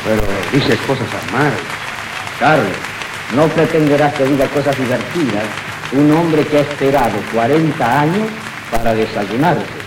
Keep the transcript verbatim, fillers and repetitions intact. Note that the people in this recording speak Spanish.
Pero dices cosas amargas. Carlos, no pretenderás que diga cosas divertidas un hombre que ha esperado cuarenta años para desayunarse.